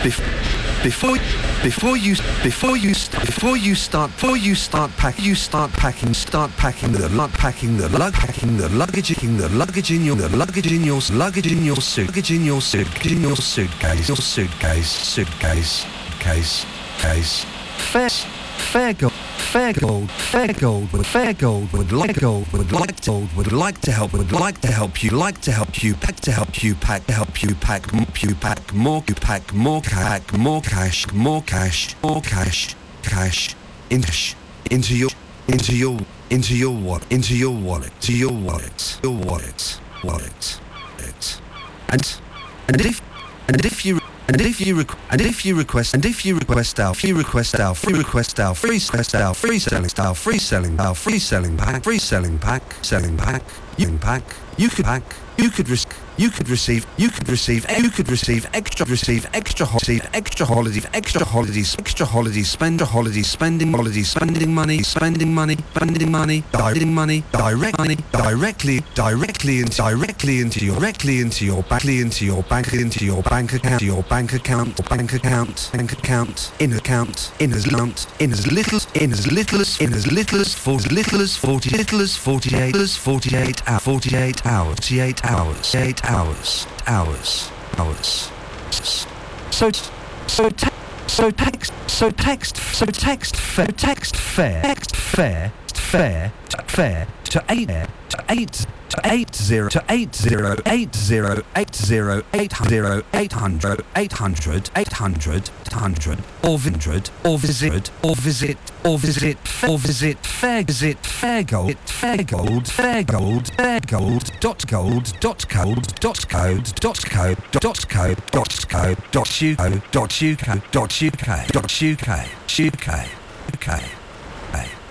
Before you start packing the luggage in your suitcase. Fair gold would like to help you pack more cash into your wallet. And if you request our free selling pack, you could receive extra holiday spending money directly into your bank account in as little as 48 hours. So text fare to 800 or visit fairgold.co.uk.